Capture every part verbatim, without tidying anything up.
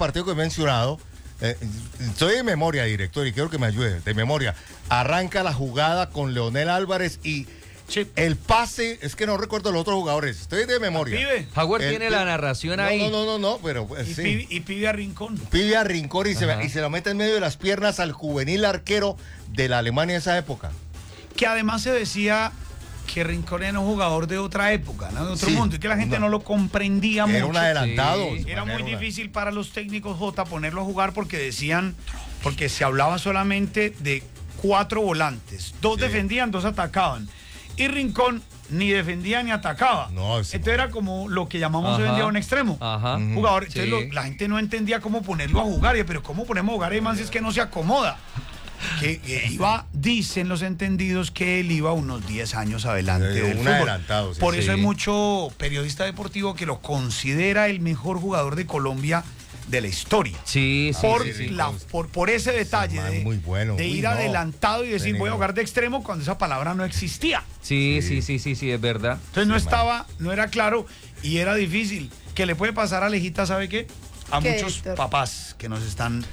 partidos que he mencionado, eh, estoy de memoria, director, y quiero que me ayude, de memoria. Arranca la jugada con Leonel Álvarez y sí. el pase, es que no recuerdo los otros jugadores, estoy de memoria. Pibe. Jaguar el, tiene el, la narración no, ahí. No, no, no, no, pero pues, y, sí. pibe, y Pibe a Rincón. Pibe a Rincón y se, y se lo mete en medio de las piernas al juvenil arquero de la Alemania de esa época. Que además se decía que Rincón era un jugador de otra época, ¿no? De otro sí, mundo, y que la gente no, no lo comprendía era mucho. Era un adelantado. Sí. Era muy una... difícil para los técnicos, Jota, ponerlo a jugar porque decían, porque se hablaba solamente de cuatro volantes. Dos sí. defendían, dos atacaban. Y Rincón ni defendía ni atacaba. No, sí, entonces era como lo que llamamos Ajá. hoy en día un extremo. Ajá. Jugador. Sí. Entonces lo, la gente no entendía cómo ponerlo a jugar. Y, pero ¿cómo ponemos a jugar? Además es que no se acomoda. Que, que iba, dicen los entendidos que él iba unos diez años adelante Eh, del un fútbol. adelantado, sí, Por eso sí. hay mucho periodista deportivo que lo considera el mejor jugador de Colombia de la historia. Sí, sí, Por, sí, sí. la, por, por ese detalle man, de, muy bueno. de Uy, ir no. adelantado y decir Vení, voy a no. jugar de extremo cuando esa palabra no existía. Sí, Sí. sí, sí, sí, sí, es verdad. Entonces Sí, no man. estaba, no era claro y era difícil. ¿Qué le puede pasar a Alejita, sabe qué? A ¿Qué, muchos Héctor? papás que nos están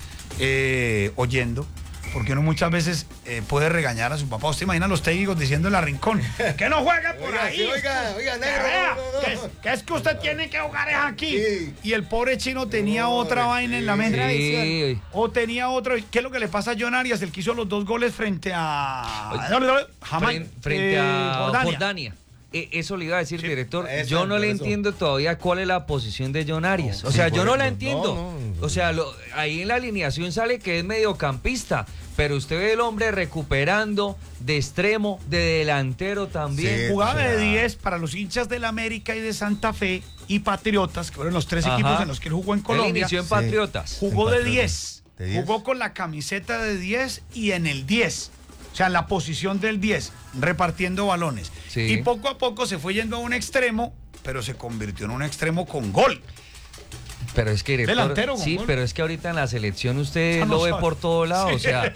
eh, oyendo. Porque uno muchas veces eh, puede regañar a su papá. ¿Usted imagina a los técnicos diciéndole a Rincón que no juegue por Oiga, ahí? sí, oiga, oiga, Que negro, vea, no, no, no. que es, que es que usted tiene que jugar es aquí. Sí. Y el pobre chino tenía No, otra vaina en la mente. Sí. O tenía otro. ¿Qué es lo que le pasa a John Arias? El que hizo los dos goles frente a. Jamás. Fren- frente a Jordania. Jordania. Eh, Eso le iba a decir, Sí. director. Eso, yo no le por eso. entiendo todavía cuál es la posición de John Arias. No, o sea, sí, yo no por la eso. entiendo. No, no. O sea, lo- ahí en la alineación sale que es mediocampista, pero usted ve el hombre recuperando de extremo, de delantero también. Sí. Jugaba o sea, de diez para los hinchas del América y de Santa Fe y Patriotas, que fueron los tres Ajá. equipos en los que él jugó en Él Colombia. inició en Sí. Patriotas. Jugó En de Patriotas. diez. ¿De diez? Jugó con la camiseta de diez y en el diez. O sea, en la posición del diez, repartiendo balones. Sí. Y poco a poco se fue yendo a un extremo, pero se convirtió en un extremo con gol. Pero es que director, Delantero con sí, gol. pero es que ahorita en la selección usted Ah, no lo ve sabe. por todos lados, Sí. o sea.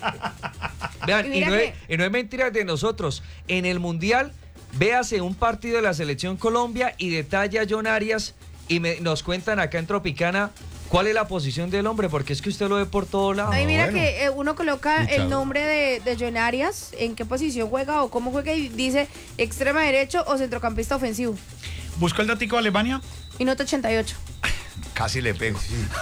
Vean, Y y mira no, es, que- y no es mentira de nosotros. En el Mundial, véase un partido de la selección Colombia y detalla a John Arias y me, nos cuentan acá en Tropicana cuál es la posición del hombre, porque es que usted lo ve por todos lados. Ahí mira bueno. que eh, uno coloca Luchador. el nombre de, de John Arias, en qué posición juega o cómo juega y dice extrema derecho o centrocampista ofensivo. ¿Buscó el datico de Alemania? Minuto ochenta y ocho. Casi le pego.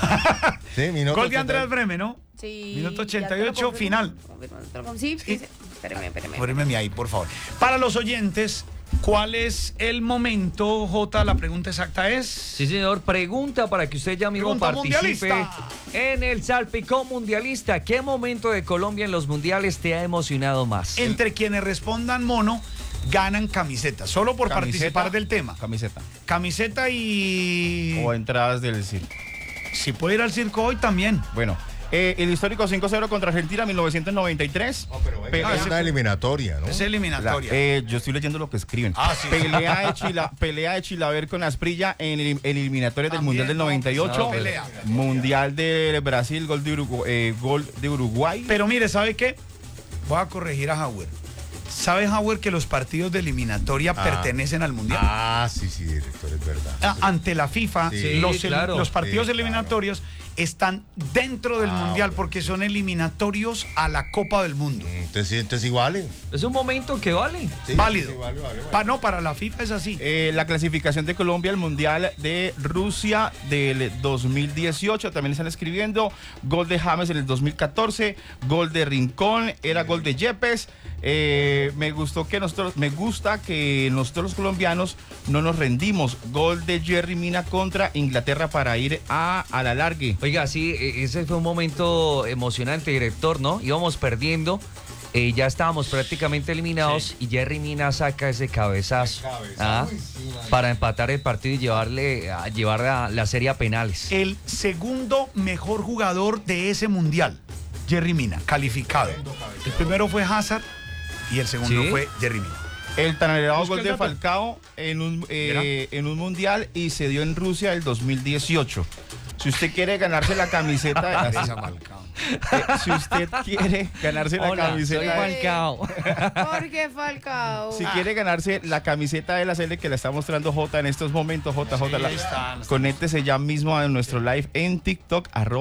Sí, minuto Gol de ochenta. Andrés Breme, ¿no? Sí, Minuto ya ochenta y te lo ocho, confirmo, final. confirmo, te lo confirmo. Sí, sí, sí. Espérame, espérame. Pónmeme ahí, por favor. Para los oyentes, ¿cuál es el momento, Jota? La pregunta exacta es... Sí, señor. Pregunta para que usted ya mismo Pregunta participe mundialista. en el Salpicón Mundialista. ¿Qué momento de Colombia en los mundiales te ha emocionado más? Entre quienes respondan mono, ganan camisetas. Solo por Camiseta, participar del tema. Camiseta. Camiseta y... O entradas del circo. Si puede ir al circo hoy también. Bueno, eh, el histórico cinco cero contra Argentina, mil novecientos noventa y tres. No, pero venga, Pelea- es una eliminatoria, ¿no? Es La- eliminatoria. eh, yo estoy leyendo lo que escriben. Ah, sí. Pelea de, Chila, pelea de Chilaver con Asprilla en el, el eliminatorio del También, Mundial del no, noventa y ocho. pues, no, pelea. Mundial de Brasil, gol de Urugu- eh, gol de Uruguay. Pero mire, ¿sabe qué? Voy a corregir a Hauer. ¿Sabe Hauer que los partidos de eliminatoria Ah. pertenecen al Mundial? Ah, sí, sí, director, es verdad. Ah, ante la FIFA, Sí, los, claro. los partidos Sí, eliminatorios están dentro del Ah, Mundial bueno. porque son eliminatorios a la Copa del Mundo. Entonces, entonces igual. Es un momento que vale. Sí, Válido. sí, vale, vale, vale. Pa- no, para la FIFA es así. Eh, la clasificación de Colombia al Mundial de Rusia del dos mil dieciocho, también están escribiendo, gol de James en el dos mil catorce, gol de Rincón, era gol de Yepes. Eh, me gustó que nosotros, me gusta que nosotros los colombianos no nos rendimos, gol de Jerry Mina contra Inglaterra para ir a, a la largue. Oiga, sí, e- ese fue un momento emocionante, director, ¿no? Íbamos perdiendo, eh, ya estábamos prácticamente eliminados y Jerry Mina saca ese cabezazo, Cabezazo, ¿ah? uy, sí, man. para empatar el partido y llevarle a llevar a la serie a penales. El segundo mejor jugador de ese Mundial, Jerry Mina, calificado. El primero fue Hazard y el segundo Sí. fue Jerry Mina. El tan anhelado Busca gol el de dato. Falcao en un, eh, en un mundial y se dio en Rusia el dos mil dieciocho. Si usted quiere ganarse la camiseta, Esa eh, Falcao. si usted quiere ganarse la Hola, soy camiseta, Falcao. Jorge Falcao. si quiere ganarse la camiseta de la Cele que la está mostrando Jota en estos momentos, J J, Sí, la- ahí está, está. conéctese ya mismo a nuestro live en TikTok, arroba